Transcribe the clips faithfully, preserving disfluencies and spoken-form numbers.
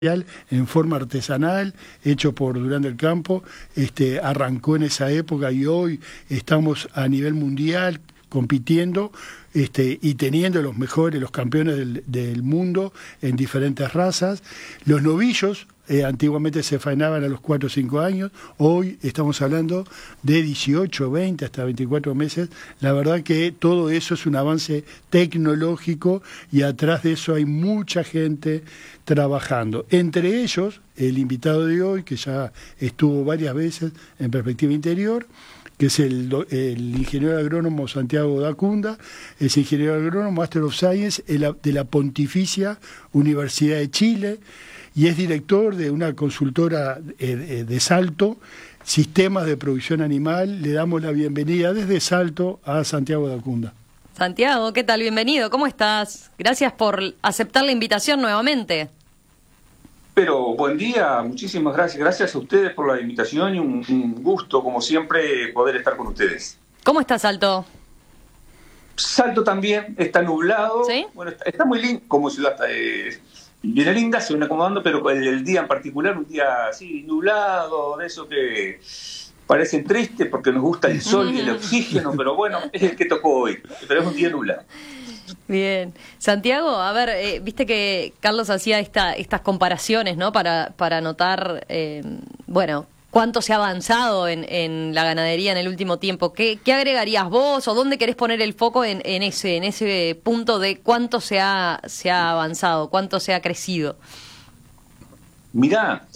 en forma artesanal, hecho por Durán del Campo, este, arrancó en esa época y hoy estamos a nivel mundial compitiendo este, y teniendo los mejores, los campeones del, del mundo en diferentes razas. Los novillos eh, antiguamente se faenaban a los cuatro o cinco años, hoy estamos hablando de dieciocho, veinte, hasta veinticuatro meses. La verdad que todo eso es un avance tecnológico y atrás de eso hay mucha gente trabajando. Entre ellos, el invitado de hoy, que ya estuvo varias veces en Perspectiva Interior, que es el, el ingeniero agrónomo Santiago Dacunda, es ingeniero agrónomo, Master of Science de la Pontificia Universidad de Chile, y es director de una consultora de Salto, Sistemas de Producción Animal. Le damos la bienvenida desde Salto a Santiago Dacunda. Santiago, ¿qué tal? Bienvenido, ¿cómo estás? Gracias por aceptar la invitación nuevamente. Pero buen día, muchísimas gracias. Gracias a ustedes por la invitación y un, un gusto, como siempre, poder estar con ustedes. ¿Cómo está Salto? Salto también, está nublado. ¿Sí? Bueno, está, está muy lindo, como ciudad eh, viene linda, se viene acomodando, pero el, el día en particular, un día así, nublado, de eso que parecen tristes porque nos gusta el sol y el oxígeno, pero bueno, es el que tocó hoy, pero es un día nublado. Bien. Santiago, a ver, eh, viste que Carlos hacía esta, estas comparaciones, ¿no? Para, para notar, eh, bueno, cuánto se ha avanzado en, en la ganadería en el último tiempo. ¿Qué, qué agregarías vos o dónde querés poner el foco en, en ese en ese punto de cuánto se ha, se ha avanzado, cuánto se ha crecido? Mirá,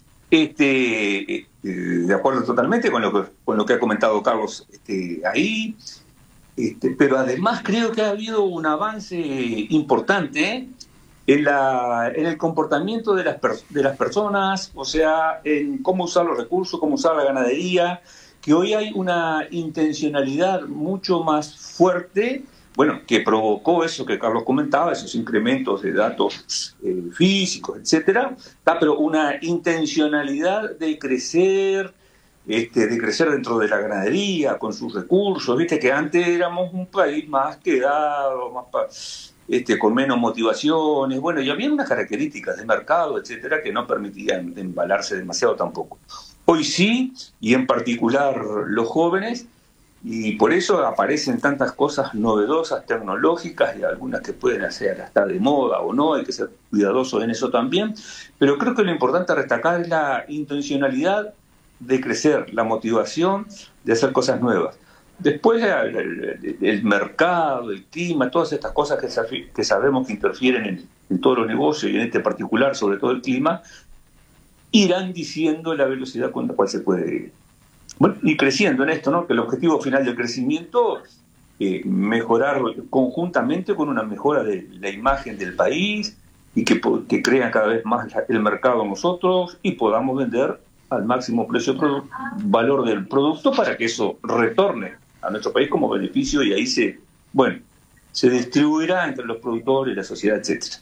este, eh, de acuerdo totalmente con lo que, con lo que ha comentado Carlos este, ahí. Este, pero además creo que ha habido un avance importante en, la, en el comportamiento de las, per, de las personas, o sea, en cómo usar los recursos, cómo usar la ganadería, que hoy hay una intencionalidad mucho más fuerte, bueno, que provocó eso que Carlos comentaba, esos incrementos de datos eh, físicos, etcétera, pero una intencionalidad de crecer, Este, de crecer dentro de la ganadería, con sus recursos, viste que antes éramos un país más quedado, más pa, este, con menos motivaciones, bueno, y había unas características de mercado, etcétera, que no permitían embalarse demasiado tampoco. Hoy sí, y en particular los jóvenes, y por eso aparecen tantas cosas novedosas, tecnológicas, y algunas que pueden hacer hasta de moda o no, hay que ser cuidadosos en eso también, pero creo que lo importante a destacar es la intencionalidad de crecer, la motivación de hacer cosas nuevas. Después el, el, el mercado, el clima, todas estas cosas que, que sabemos que interfieren en, en todos los negocios y en este particular, sobre todo el clima, irán diciendo la velocidad con la cual se puede bueno, ir creciendo en esto, ¿no? Que el objetivo final del crecimiento es eh, mejorar conjuntamente con una mejora de la imagen del país y que, que crean cada vez más el mercado nosotros y podamos vender al máximo precio valor del producto para que eso retorne a nuestro país como beneficio y ahí se, bueno, se distribuirá entre los productores, la sociedad, etcétera.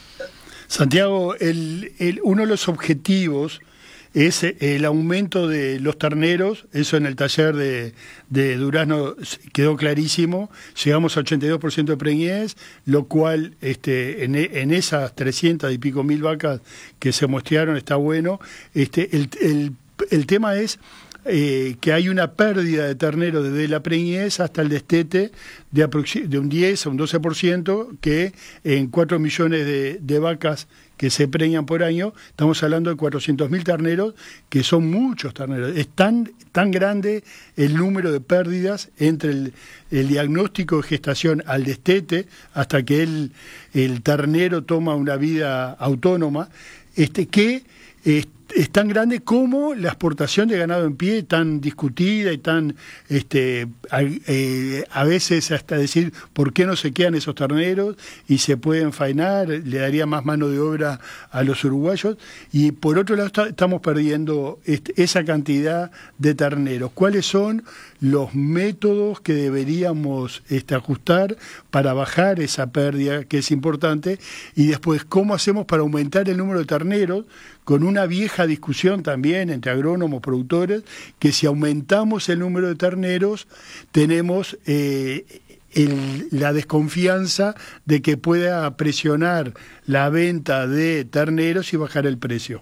Santiago, el, el, uno de los objetivos es el aumento de los terneros, eso en el taller de, de Durazno quedó clarísimo, llegamos a ochenta y dos por ciento de preñez, lo cual este, en, en esas trescientas y pico mil vacas que se mostraron está bueno. Este, el, el, el tema es eh, que hay una pérdida de terneros desde la preñez hasta el destete de, de un diez a un doce por ciento, que en cuatro millones de, de vacas que se preñan por año, estamos hablando de cuatrocientos mil terneros, que son muchos terneros. Es tan, tan grande el número de pérdidas entre el, el diagnóstico de gestación al destete hasta que el, el ternero toma una vida autónoma, este, que es, es tan grande como la exportación de ganado en pie, tan discutida y tan, este, a, eh, a veces hasta decir por qué no se quedan esos terneros y se pueden faenar, le daría más mano de obra a los uruguayos, y por otro lado está, estamos perdiendo este, esa cantidad de terneros. ¿Cuáles son los métodos que deberíamos este, ajustar para bajar esa pérdida, que es importante? Y después, ¿cómo hacemos para aumentar el número de terneros? Con una vieja discusión también entre agrónomos, productores, que si aumentamos el número de terneros, tenemos eh, el, la desconfianza de que pueda presionar la venta de terneros y bajar el precio.